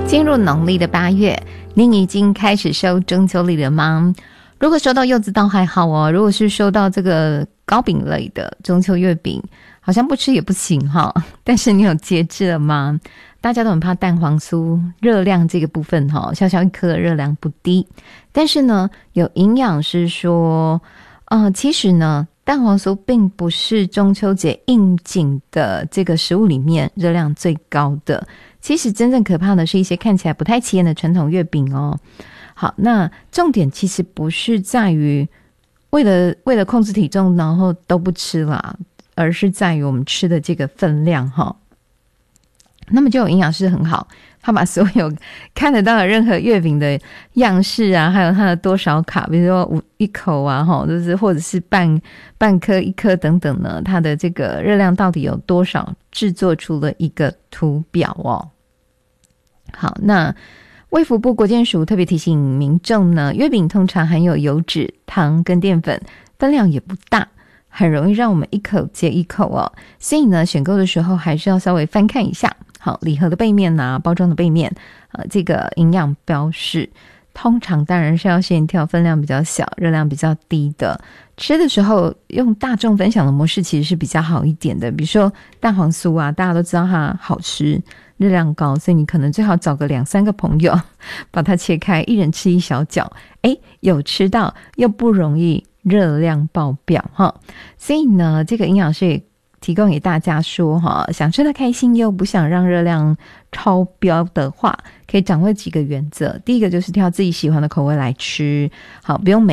进入农历的8月，您已经开始收中秋礼了吗？如果收到柚子倒还好哦，如果是收到这个糕饼类的中秋月饼，好像不吃也不行哈。但是你有节制了吗？大家都很怕蛋黄酥热量这个部分哈，小小一颗的热量不低，但是呢，有营养师说，其实呢，蛋黄酥并不是中秋节应景的这个食物里面热量最高的。其实真正可怕的是一些看起来不太起眼的传统月饼哦。好，那重点其实不是在于为了控制体重然后都不吃啦，而是在于我们吃的这个分量哈。那么就有营養師很好，他把所有看得到的任何月饼的样式啊，还有它的多少卡，比如说一口啊，就是或者是半颗一颗等等呢，它的这个热量到底有多少，制作出了一个图表哦。好，那卫福部国健署特别提醒民众呢，月饼通常含有油脂、糖跟淀粉，分量也不大，很容易让我们一口接一口哦。所以呢，选购的时候还是要稍微翻看一下。好，礼盒的背面啊，包装的背面，这个营养标示，通常当然是要先挑分量比较小、热量比较低的。吃的时候用大众分享的模式其实是比较好一点的。比如说蛋黄酥啊，大家都知道它好吃，热量高，所以你可能最好找个2-3个朋友，把它切开，一人吃一小角，有吃到又不容易热量爆表哈。所以呢，这个营养师也提供给大家说哈，想吃的开心又不想让热量超标的话，可以掌握几个原则。第一个就是挑自己喜欢的口味来吃，好，不用每